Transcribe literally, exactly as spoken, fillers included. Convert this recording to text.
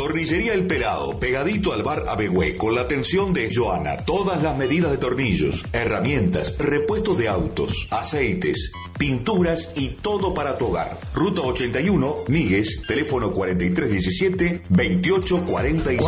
Tornillería El Pelado, pegadito al bar Abegüé, con la atención de Joana. Todas las medidas de tornillos, herramientas, repuestos de autos, aceites, pinturas y todo para tu hogar. Ruta ochenta y uno, Migues, teléfono cuarenta y tres diecisiete, veintiocho cuarenta y cinco.